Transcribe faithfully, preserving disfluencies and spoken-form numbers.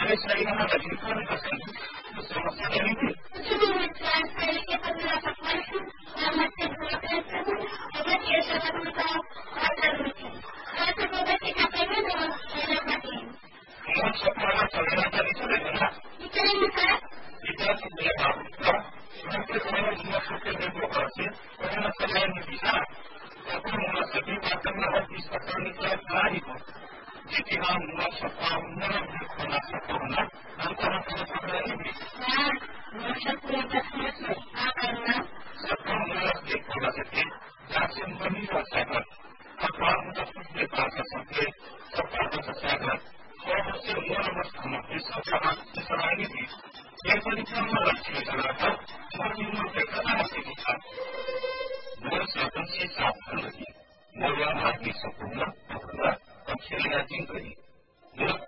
selain ada itu akan bersama saya ini. Kalau sekolah saya tadi sudah jelas. Kita sudah tahu. Nanti saya masuk ke demokrasi, karena saya bisa. Tapi memasuki karena habis akan lagi. Jadi हम सत्तावन में सत्तावन antara antara ini. Nah, masa kuliah semester karena sekolah di sekolah itu langsung menyelesaikan apa yang sudah dipelajari sampai sekolah selesai. Kalau semua masih bisa sangat